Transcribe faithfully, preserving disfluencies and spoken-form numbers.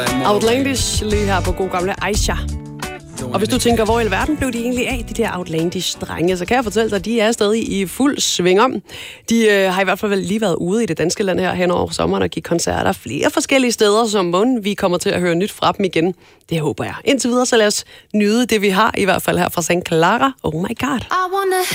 Outlandish lige her på god gamle Aisha. Og hvis du tænker, hvor i verden blev de egentlig af, de der Outlandish-drenge, så kan jeg fortælle dig, at de er stadig i fuld sving om. De øh, har i hvert fald lige været ude i det danske land her hen over sommeren og give koncerter flere forskellige steder, som måden vi kommer til at høre nyt fra dem igen. Det håber jeg. Indtil videre, så lad os nyde det, vi har, i hvert fald her fra Sankt Clara. Oh my god.